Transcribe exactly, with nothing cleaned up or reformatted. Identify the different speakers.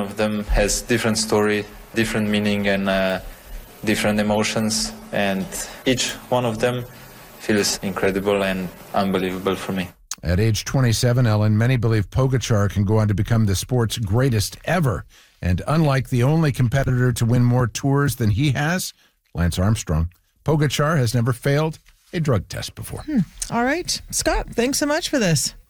Speaker 1: of them has different story, different meaning, and uh, different emotions, and each one of them feels incredible and unbelievable for me.
Speaker 2: At age twenty-seven, Ellen, many believe Pogačar can go on to become the sport's greatest ever. And unlike the only competitor to win more tours than he has, Lance Armstrong, Pogačar has never failed a drug test before.
Speaker 3: Hmm. All right. Scott, thanks so much for this.